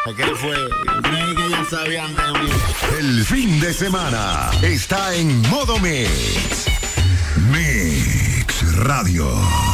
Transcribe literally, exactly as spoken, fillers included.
¿Qué fue? Creí que ya sabían de mí. El fin de semana está en modo Mix. Mix Radio.